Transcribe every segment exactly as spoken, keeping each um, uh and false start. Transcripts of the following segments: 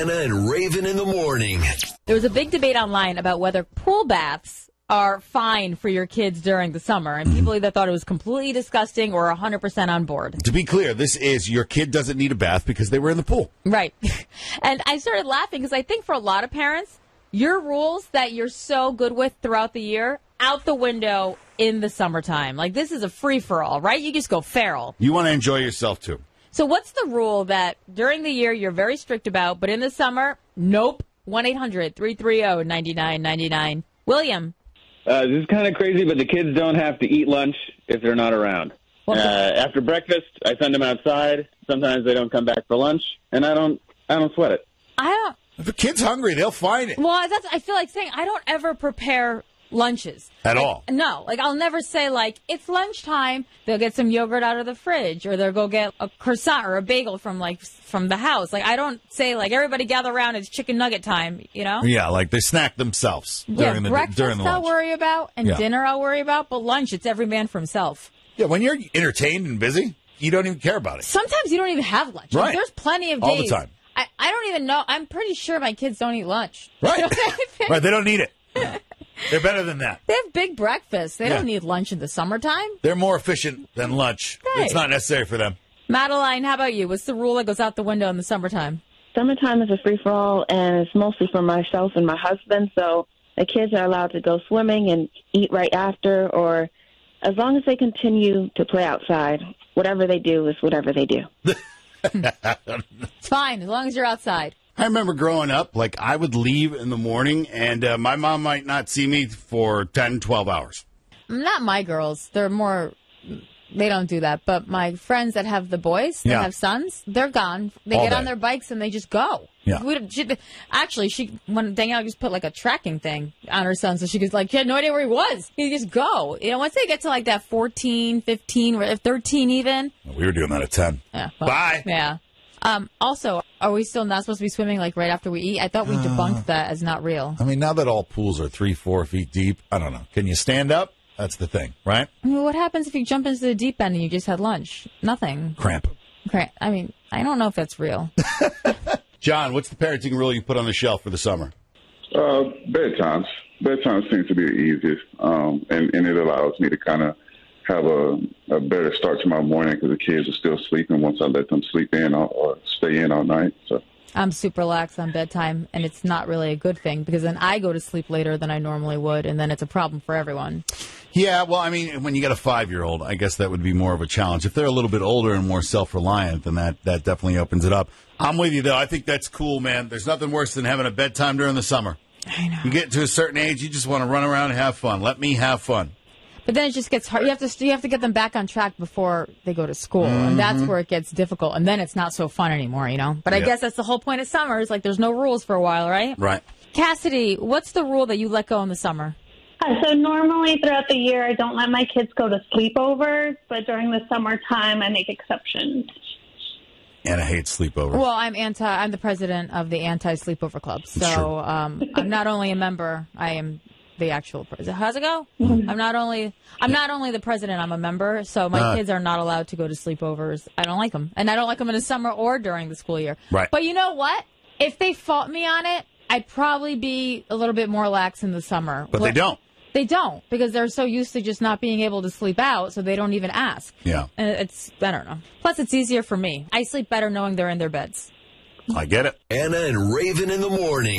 Anna and Raven in the morning. There was a big debate online about whether pool baths are fine for your kids during the summer, and people either thought it was completely disgusting or one hundred percent on board. To be clear, this is your kid doesn't need a bath because they were in the pool. Right. And I started laughing because I think for a lot of parents, your rules that you're so good with throughout the year, out the window in the summertime. Like, this is a free-for-all, right? You just go feral. You want to enjoy yourself, too. So what's the rule that during the year you're very strict about, but in the summer, nope? one eight hundred three three zero nine nine nine nine. William. Uh, this is kind of crazy, but the kids don't have to eat lunch if they're not around. Uh, after breakfast, I send them outside. Sometimes they don't come back for lunch, and I don't I don't sweat it. I don't. If a kid's hungry, they'll find it. Well, that's I feel like saying I don't ever prepare lunches. At like, all? No. Like, I'll never say, like, it's lunchtime. They'll get some yogurt out of the fridge, or they'll go get a croissant or a bagel from, like, from the house. Like, I don't say, like, everybody gather around, it's chicken nugget time, you know? Yeah, like they snack themselves Yeah, during the breakfast during the I'll lunch. worry about, and Yeah. dinner I'll worry about, but lunch, it's every man for himself. Yeah, when you're entertained and busy, you don't even care about it. Sometimes you don't even have lunch. Like, Right. there's plenty of days. All the time. I, I don't even know. I'm pretty sure my kids don't eat lunch. Right. You know what I mean? Right, they don't need it. They're better than that. They have big breakfasts. They Yeah. don't need lunch in the summertime. They're more efficient than lunch. Right. It's not necessary for them. Madeline, how about you? What's the rule that goes out the window in the summertime? Summertime is a free-for-all, and it's mostly for myself and my husband, so the kids are allowed to go swimming and eat right after, or as long as they continue to play outside, whatever they do is whatever they do. It's fine, as long as you're outside. I remember growing up, like, I would leave in the morning, and uh, my mom might not see me for ten, twelve hours. Not my girls. They're more, they don't do that. But my friends that have the boys, that Yeah. have sons, they're gone. They All get day. on their bikes and they just go. Yeah. We, don't- she, actually, she when Danielle just put like a tracking thing on her son, so she was like, she had no idea where he was. He just go. You know, once they get to like that fourteen, fifteen, or thirteen even. We were doing that at ten. Yeah. well, Bye. Yeah. Um, also, are we still not supposed to be swimming like right after we eat? I thought we debunked that as not real. I mean, now that all pools are three, four feet deep, I don't know. Can you stand up? That's the thing, right? I mean, what happens if you jump into the deep end and you just had lunch? Nothing. Cramp. Okay. I mean, I don't know if that's real. John, what's the parenting rule you put on the shelf for the summer? Uh, bedtimes. Bedtime seems to be the easiest, um, and, and it allows me to kind of have a, a better start to my morning because the kids are still sleeping once I let them sleep in or, or stay in all night. So I'm super lax on bedtime, and it's not really a good thing because then I go to sleep later than I normally would, and then it's a problem for everyone. Yeah, well, I mean, when you got a five-year-old, I guess that would be more of a challenge. If they're a little bit older and more self-reliant, then that, that definitely opens it up. I'm with you, though. I think that's cool, man. There's nothing worse than having a bedtime during the summer. I know. You get to a certain age, you just want to run around and have fun. Let me have fun. But then it just gets hard. You have to you have to get them back on track before they go to school, Mm-hmm. and that's where it gets difficult. And then it's not so fun anymore, you know. But I Yeah. guess that's the whole point of summer. Is like there's no rules for a while, right? Right. Cassidy, what's the rule that you let go in the summer? Uh, so normally throughout the year, I don't let my kids go to sleepovers, but during the summertime, I make exceptions. And I hate sleepovers. Well, I'm anti. I'm the president of the anti sleepover club. true. So um, I'm not only a member. I am the actual president. How's it go? I'm not only. I'm not only the president. I'm a member. So my Uh. kids are not allowed to go to sleepovers. I don't like them, and I don't like them in the summer or during the school year. Right. But you know what? If they fought me on it, I'd probably be a little bit more lax in the summer. But they don't. They don't because they're so used to just not being able to sleep out, so they don't even ask. Yeah. And it's I don't know. Plus, it's easier for me. I sleep better knowing they're in their beds. I get it. Anna and Raven in the morning.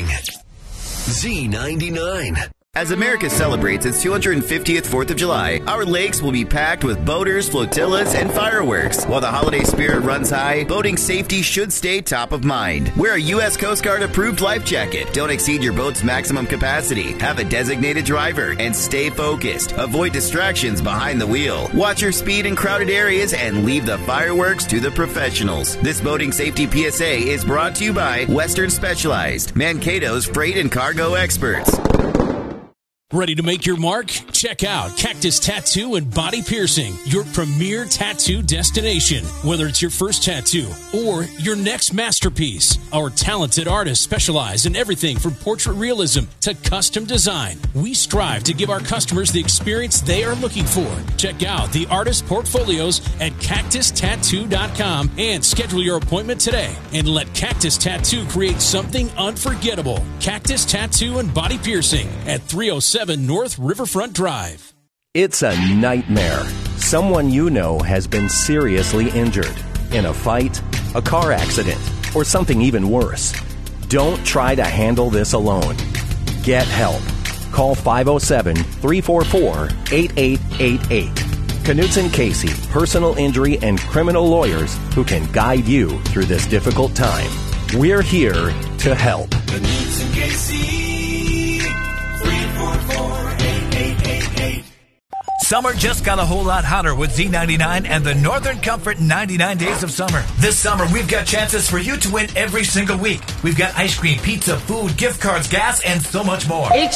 Z ninety-nine. As America celebrates its two hundred fiftieth fourth of July, our lakes will be packed with boaters, flotillas, and fireworks. While the holiday spirit runs high, boating safety should stay top of mind. Wear a U S Coast Guard approved life jacket. Don't exceed your boat's maximum capacity. Have a designated driver and stay focused. Avoid distractions behind the wheel. Watch your speed in crowded areas and leave the fireworks to the professionals. This boating safety P S A is brought to you by Western Specialized, Mankato's freight and cargo experts. Ready to make your mark? Check out Cactus Tattoo and Body Piercing, your premier tattoo destination. Whether it's your first tattoo or your next masterpiece, our talented artists specialize in everything from portrait realism to custom design. We strive to give our customers the experience they are looking for. Check out the artist portfolios at cactus tattoo dot com and schedule your appointment today. And let Cactus Tattoo create something unforgettable. Cactus Tattoo and Body Piercing at three oh seven North Riverfront Drive. It's a nightmare. Someone you know has been seriously injured in a fight, a car accident, or something even worse. Don't try to handle this alone. Get help. Call five oh seven, three four four, eight eight eight eight. Knutson Casey, personal injury and criminal lawyers who can guide you through this difficult time. We're here to help. Knutson Casey, three four four, eight eight eight eight. Summer just got a whole lot hotter with Z ninety-nine and the Northern Comfort ninety-nine Days of Summer. This summer, we've got chances for you to win every single week. We've got ice cream, pizza, food, gift cards, gas, and so much more.